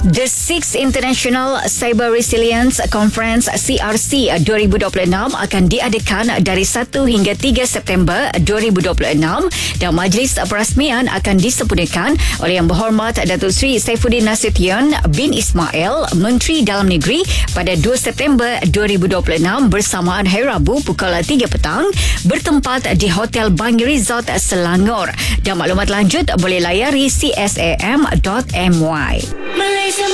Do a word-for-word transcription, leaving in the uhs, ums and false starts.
The Sixth International Cyber Resilience Conference C R C dua ribu dua puluh enam akan diadakan dari satu hingga tiga September dua ribu dua puluh enam dan majlis perasmian akan disempurnakan oleh Yang Berhormat Datuk Seri Saifuddin Nasution bin Ismail, Menteri Dalam Negeri pada dua September dua ribu dua puluh enam bersamaan Hari Rabu pukul tiga petang bertempat di Hotel Bangi Resort Selangor. Dan maklumat lanjut boleh layari c s a m dot m y.